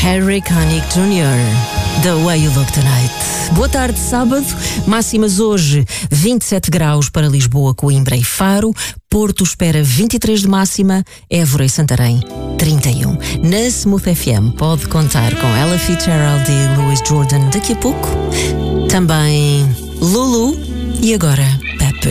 Harry Connick Jr. The Way You Look Tonight. Boa tarde, sábado. Máximas hoje, 27 graus para Lisboa, Coimbra e Faro. Porto espera 23 de máxima. Évora e Santarém, 31. Na Smooth FM pode contar com Ella Fitzgerald e Louis Jordan daqui a pouco. Também Lulu. E agora,